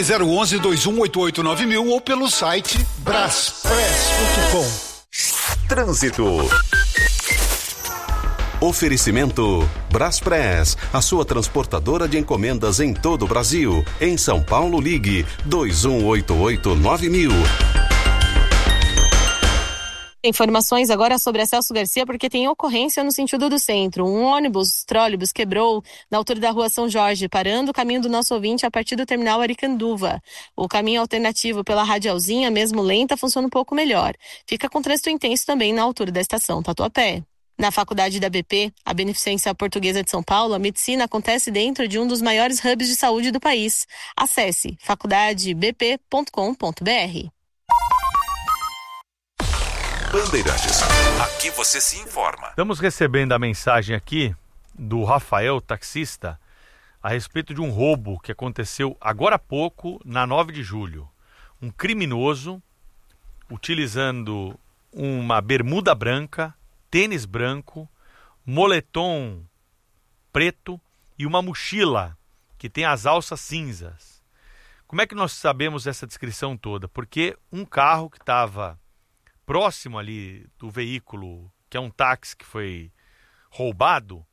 Ligue 011-2188-9000 ou pelo site braspress.com. Trânsito. Oferecimento Braspress, a sua transportadora de encomendas em todo o Brasil. Em São Paulo, ligue 2188-9000. Informações agora sobre a Celso Garcia, porque tem ocorrência no sentido do centro. Um trólebus quebrou na altura da rua São Jorge, parando o caminho do nosso ouvinte a partir do terminal Aricanduva. O caminho alternativo pela Radialzinha, mesmo lenta, funciona um pouco melhor. Fica com trânsito intenso também na altura da estação Tatuapé. Na faculdade da BP, a Beneficência Portuguesa de São Paulo, a medicina acontece dentro de um dos maiores hubs de saúde do país. Acesse faculdadebp.com.br. Bandeirantes, aqui você se informa. Estamos recebendo a mensagem aqui do Rafael, taxista, a respeito de um roubo que aconteceu agora há pouco na 9 de julho. Um criminoso, utilizando uma bermuda branca, tênis branco, moletom preto e uma mochila que tem as alças cinzas. Como é que nós sabemos essa descrição toda? Porque um carro que estava próximo ali do veículo, que é um táxi que foi roubado,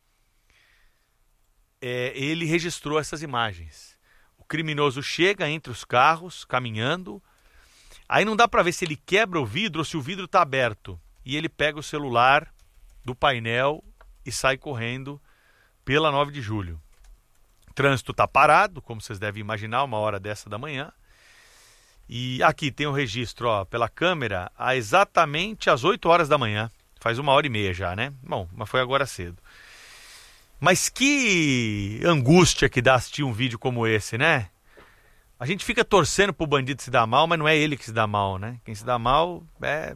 ele registrou essas imagens. O criminoso chega entre os carros, caminhando, aí não dá para ver se ele quebra o vidro ou se o vidro está aberto. E ele pega o celular do painel e sai correndo pela 9 de julho. O trânsito está parado, como vocês devem imaginar, 1h da manhã. E aqui tem o registro, pela câmera, exatamente às 8h da manhã. Faz 1h30 já, né? Bom, mas foi agora cedo. Mas que angústia que dá assistir um vídeo como esse, né? A gente fica torcendo pro bandido se dar mal, mas não é ele que se dá mal, né? Quem se dá mal é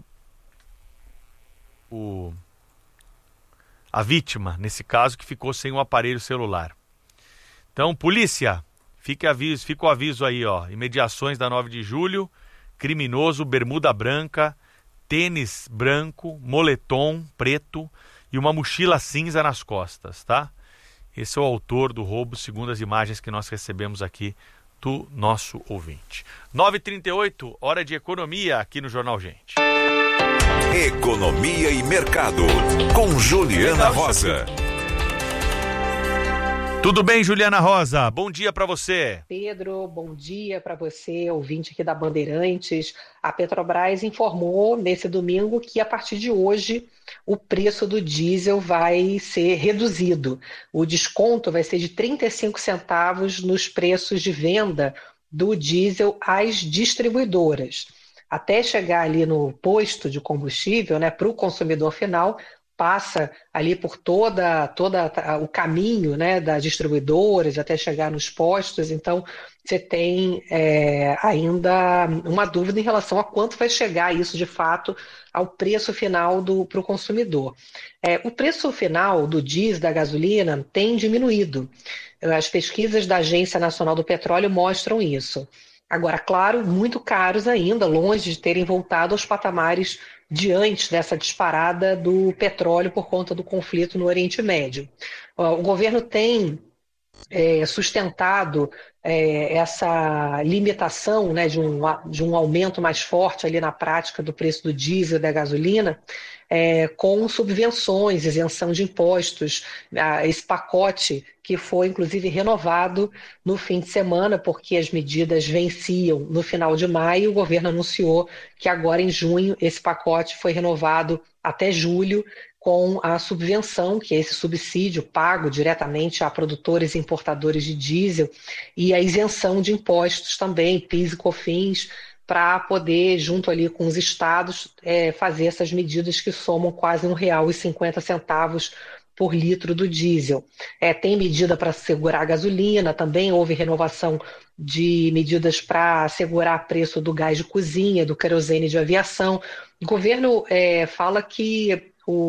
a vítima, nesse caso, que ficou sem um aparelho celular. Então, polícia, fica o aviso aí, imediações da 9 de julho, criminoso, bermuda branca, tênis branco, moletom preto e uma mochila cinza nas costas, tá? Esse é o autor do roubo, segundo as imagens que nós recebemos aqui do nosso ouvinte. 9h38, hora de economia aqui no Jornal Gente. Economia e Mercado, com Juliana Rosa. Tudo bem, Juliana Rosa? Bom dia para você. Pedro, bom dia para você, ouvinte aqui da Bandeirantes. A Petrobras informou nesse domingo que a partir de hoje o preço do diesel vai ser reduzido. O desconto vai ser de 35 centavos nos preços de venda do diesel às distribuidoras. Até chegar ali no posto de combustível, né, para o consumidor final, passa ali por toda o caminho, né, das distribuidoras até chegar nos postos. Então você tem ainda uma dúvida em relação a quanto vai chegar isso de fato ao preço final para o consumidor. O preço final do diesel, da gasolina, tem diminuído. As pesquisas da Agência Nacional do Petróleo mostram isso. Agora, claro, muito caros ainda, longe de terem voltado aos patamares de antes dessa disparada do petróleo por conta do conflito no Oriente Médio. O governo tem sustentado essa limitação, né, de um aumento mais forte ali na prática do preço do diesel e da gasolina, com subvenções, isenção de impostos, esse pacote que foi inclusive renovado no fim de semana, porque as medidas venciam no final de maio. O governo anunciou que agora em junho esse pacote foi renovado até julho, com a subvenção, que é esse subsídio pago diretamente a produtores e importadores de diesel, e a isenção de impostos também, PIS e COFINS, para poder, junto ali com os estados, fazer essas medidas que somam quase R$1,50 por litro do diesel. Tem medida para segurar a gasolina, também houve renovação de medidas para segurar o preço do gás de cozinha, do querosene de aviação. O governo fala que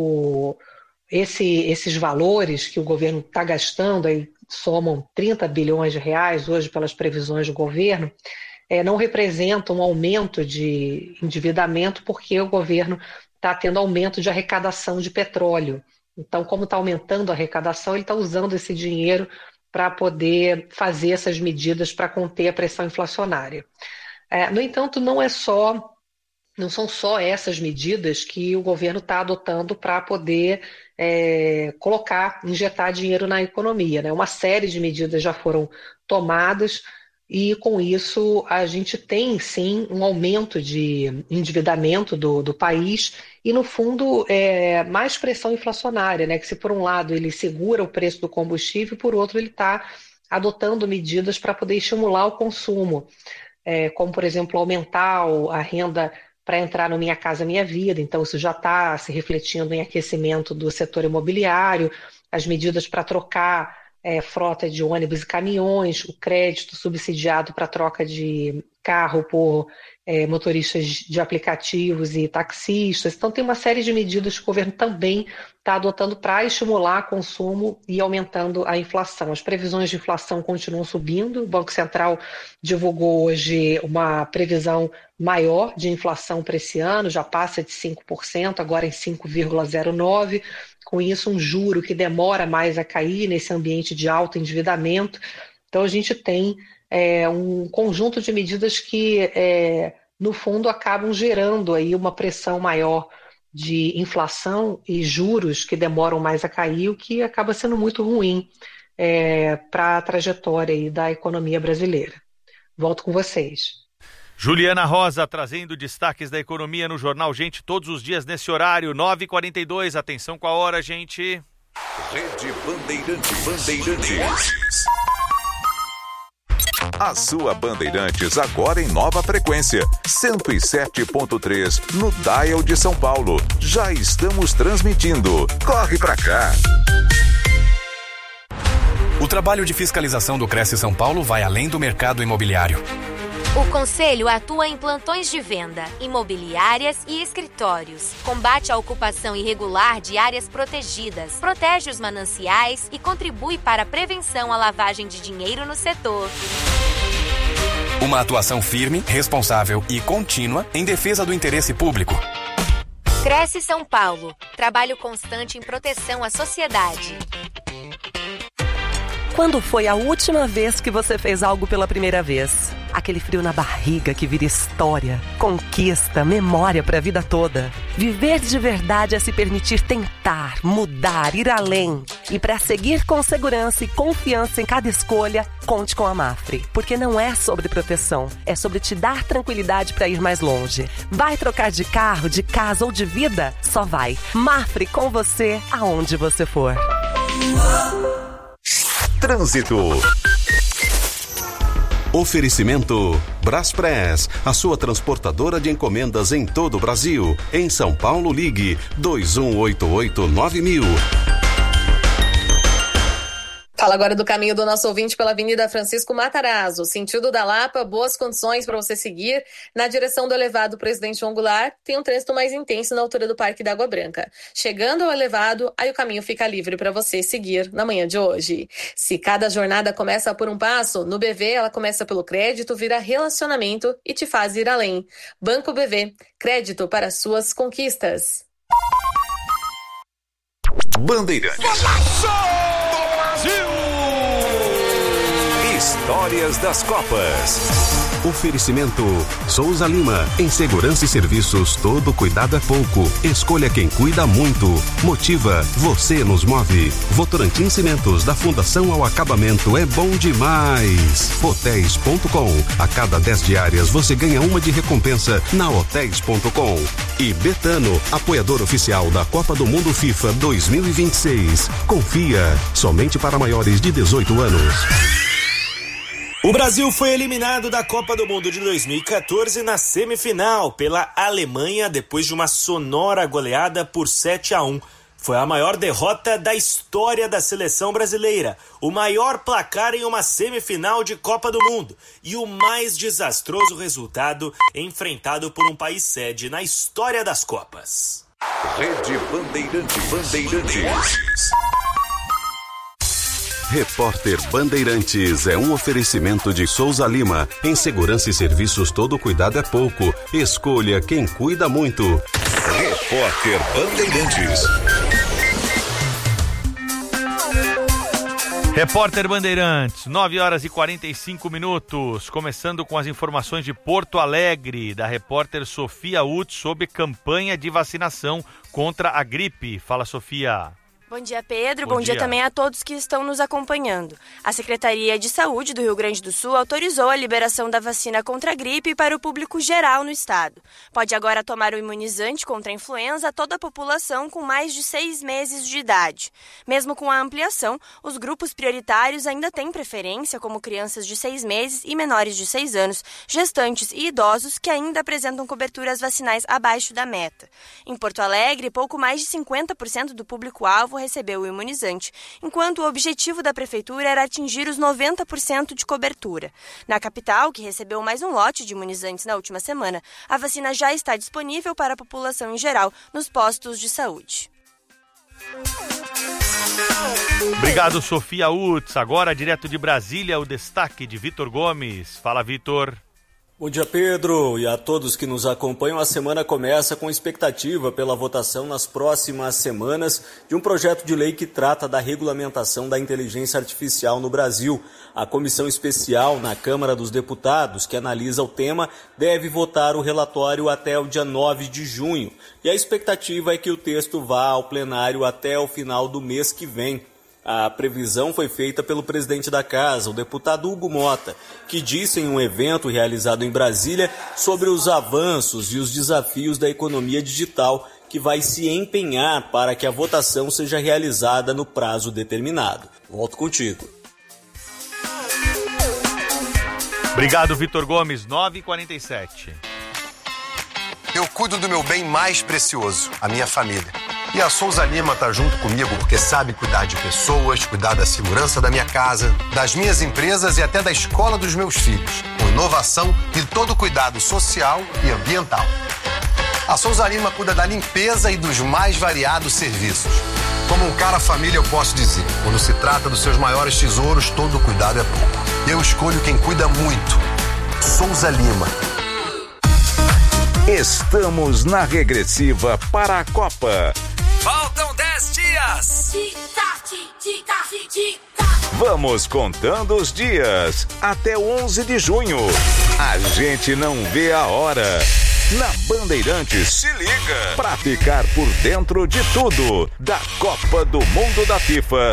esses valores que o governo está gastando, aí somam 30 bilhões de reais hoje pelas previsões do governo, não representam um aumento de endividamento, porque o governo está tendo aumento de arrecadação de petróleo. Então, como está aumentando a arrecadação, ele está usando esse dinheiro para poder fazer essas medidas para conter a pressão inflacionária. No entanto, não são só essas medidas que o governo está adotando para poder injetar dinheiro na economia, né? Uma série de medidas já foram tomadas e, com isso, a gente tem, sim, um aumento de endividamento do país e, no fundo, mais pressão inflacionária, né? Que, se por um lado ele segura o preço do combustível, por outro ele está adotando medidas para poder estimular o consumo, como, por exemplo, aumentar a renda para entrar no Minha Casa Minha Vida. Então, isso já está se refletindo em aquecimento do setor imobiliário, as medidas para trocar frota de ônibus e caminhões, o crédito subsidiado para troca de carro por motoristas de aplicativos e taxistas. Então, tem uma série de medidas que o governo também está adotando para estimular consumo e aumentando a inflação. As previsões de inflação continuam subindo. O Banco Central divulgou hoje uma previsão maior de inflação para esse ano, já passa de 5%, agora em 5,09%. Com isso, um juro que demora mais a cair nesse ambiente de alto endividamento. Então, a gente tem um conjunto de medidas que, no fundo, acabam gerando aí uma pressão maior de inflação e juros que demoram mais a cair, o que acaba sendo muito ruim para a trajetória aí da economia brasileira. Volto com vocês. Juliana Rosa trazendo destaques da economia no Jornal Gente todos os dias nesse horário, 9h42. Atenção com a hora, gente. Rede Bandeirantes. A sua Bandeirantes agora em nova frequência, 107.3 no Dial de São Paulo. Já estamos transmitindo. Corre pra cá. O trabalho de fiscalização do Cresce São Paulo vai além do mercado imobiliário. O Conselho atua em plantões de venda, imobiliárias e escritórios. Combate a ocupação irregular de áreas protegidas, protege os mananciais e contribui para a prevenção à lavagem de dinheiro no setor. Uma atuação firme, responsável e contínua em defesa do interesse público. Cresce São Paulo. Trabalho constante em proteção à sociedade. Quando foi a última vez que você fez algo pela primeira vez? Aquele frio na barriga que vira história, conquista, memória para a vida toda. Viver de verdade é se permitir tentar, mudar, ir além. E para seguir com segurança e confiança em cada escolha, conte com a Mafre. Porque não é sobre proteção, é sobre te dar tranquilidade para ir mais longe. Vai trocar de carro, de casa ou de vida? Só vai. Mafre com você, aonde você for. Trânsito. Oferecimento Braspress, a sua transportadora de encomendas em todo o Brasil. Em São Paulo, ligue 2188-9000. Fala agora do caminho do nosso ouvinte pela Avenida Francisco Matarazzo, sentido da Lapa, boas condições para você seguir. Na direção do elevado Presidente João Goulart, tem um trânsito mais intenso na altura do Parque da Água Branca. Chegando ao elevado, aí o caminho fica livre para você seguir na manhã de hoje. Se cada jornada começa por um passo, no BV ela começa pelo crédito, vira relacionamento e te faz ir além. Banco BV, crédito para suas conquistas. Bandeirantes. Histórias das Copas. Oferecimento Souza Lima. Em segurança e serviços, todo cuidado é pouco. Escolha quem cuida muito. Motiva, você nos move. Votorantim Cimentos, da fundação ao acabamento, é bom demais. Hotéis.com. A cada 10 diárias você ganha uma de recompensa na Hotéis.com. E Betano, apoiador oficial da Copa do Mundo FIFA 2026. Confia, somente para maiores de 18 anos. O Brasil foi eliminado da Copa do Mundo de 2014 na semifinal pela Alemanha depois de uma sonora goleada por 7-1. Foi a maior derrota da história da seleção brasileira, o maior placar em uma semifinal de Copa do Mundo e o mais desastroso resultado enfrentado por um país sede na história das Copas. Rede Bandeirantes. Repórter Bandeirantes é um oferecimento de Souza Lima. Em segurança e serviços, todo cuidado é pouco. Escolha quem cuida muito. Repórter Bandeirantes. Repórter Bandeirantes, 9 horas e 45 minutos, começando com as informações de Porto Alegre, da repórter Sofia Utz, sobre campanha de vacinação contra a gripe. Fala, Sofia. Bom dia, Pedro. Bom dia também a todos que estão nos acompanhando. A Secretaria de Saúde do Rio Grande do Sul autorizou a liberação da vacina contra a gripe para o público geral no estado. Pode agora tomar o imunizante contra a influenza toda a população com mais de 6 meses de idade. Mesmo com a ampliação, os grupos prioritários ainda têm preferência, como crianças de 6 meses e menores de 6 anos, gestantes e idosos que ainda apresentam coberturas vacinais abaixo da meta. Em Porto Alegre, pouco mais de 50% do público-alvo recebeu o imunizante, enquanto o objetivo da Prefeitura era atingir os 90% de cobertura. Na capital, que recebeu mais um lote de imunizantes na última semana, a vacina já está disponível para a população em geral nos postos de saúde. Obrigado, Sofia Utz. Agora, direto de Brasília, o destaque de Vitor Gomes. Fala, Vitor. Bom dia, Pedro, e a todos que nos acompanham. A semana começa com expectativa pela votação nas próximas semanas de um projeto de lei que trata da regulamentação da inteligência artificial no Brasil. A comissão especial na Câmara dos Deputados, que analisa o tema, deve votar o relatório até o dia 9 de junho. E a expectativa é que o texto vá ao plenário até o final do mês que vem. A previsão foi feita pelo presidente da Casa, o deputado Hugo Mota, que disse em um evento realizado em Brasília sobre os avanços e os desafios da economia digital, que vai se empenhar para que a votação seja realizada no prazo determinado. Volto contigo. Obrigado, Vitor Gomes, 9h47. Eu cuido do meu bem mais precioso, a minha família. E a Souza Lima tá junto comigo porque sabe cuidar de pessoas, cuidar da segurança da minha casa, das minhas empresas e até da escola dos meus filhos, com inovação e todo cuidado social e ambiental. A Souza Lima cuida da limpeza e dos mais variados serviços. Como um cara família, eu posso dizer, quando se trata dos seus maiores tesouros, todo cuidado é pouco. Eu escolho quem cuida muito. Souza Lima. Estamos na regressiva para a Copa. Faltam 10 dias. Vamos contando os dias até 11 de junho. A gente não vê a hora. Na Bandeirantes, se liga pra ficar por dentro de tudo da Copa do Mundo da FIFA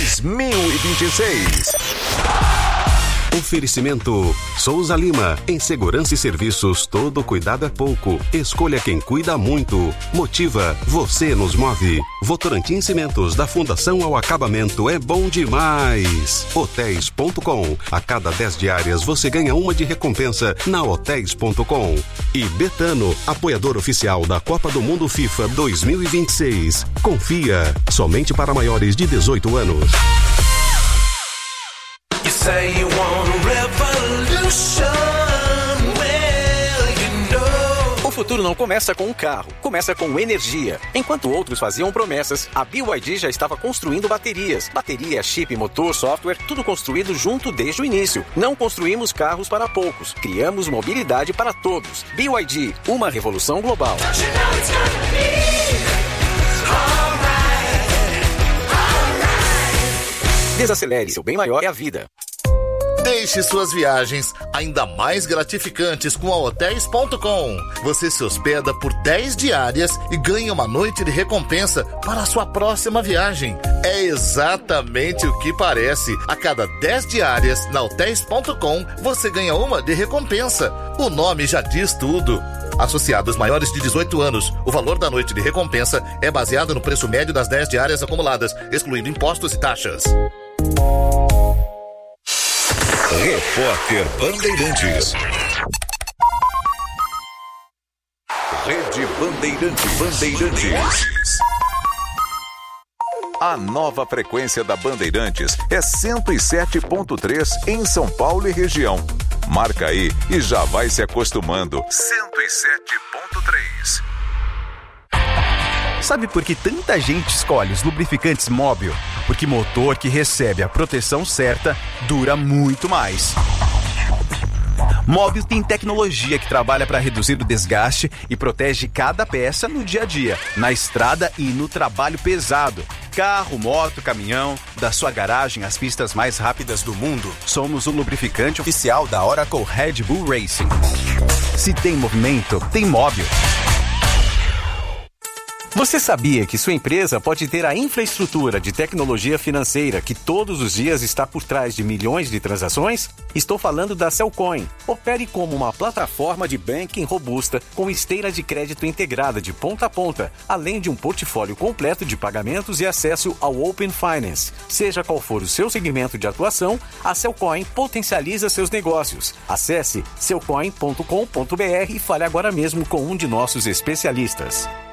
2026. Oferecimento Souza Lima. Em segurança e serviços, todo cuidado é pouco. Escolha quem cuida muito. Motiva, você nos move. Votorantim Cimentos, da fundação ao acabamento, é bom demais. Hotéis.com. A cada 10 diárias você ganha uma de recompensa na Hotéis.com. E Betano, apoiador oficial da Copa do Mundo FIFA 2026. Confia, somente para maiores de 18 anos. Say you want a revolution, well, you know. O futuro não começa com um carro, começa com energia. Enquanto outros faziam promessas, a BYD já estava construindo baterias. Bateria, chip, motor, software, tudo construído junto desde o início. Não construímos carros para poucos, criamos mobilidade para todos. BYD, uma revolução global. Desacelere, seu bem maior é a vida. Deixe suas viagens ainda mais gratificantes com a Hotéis.com. Você se hospeda por 10 diárias e ganha uma noite de recompensa para a sua próxima viagem. É exatamente o que parece. A cada 10 diárias na Hotéis.com, você ganha uma de recompensa. O nome já diz tudo. Associados maiores de 18 anos, o valor da noite de recompensa é baseado no preço médio das 10 diárias acumuladas, excluindo impostos e taxas. Repórter Bandeirantes. Rede Bandeirantes. A nova frequência da Bandeirantes é 107.3 em São Paulo e região. Marca aí e já vai se acostumando. 107.3. Sabe por que tanta gente escolhe os lubrificantes Móbil? Porque motor que recebe a proteção certa dura muito mais. Móbil tem tecnologia que trabalha para reduzir o desgaste e protege cada peça no dia a dia, na estrada e no trabalho pesado. carro, moto, caminhão, da sua garagem às pistas mais rápidas do mundo, somos o lubrificante oficial da Oracle Red Bull Racing. Se tem movimento, tem Móbil. Você sabia que sua empresa pode ter a infraestrutura de tecnologia financeira que todos os dias está por trás de milhões de transações? Estou falando da Cellcoin. Opere como uma plataforma de banking robusta com esteira de crédito integrada de ponta a ponta, além de um portfólio completo de pagamentos e acesso ao Open Finance. Seja qual for o seu segmento de atuação, a Cellcoin potencializa seus negócios. Acesse cellcoin.com.br e fale agora mesmo com um de nossos especialistas.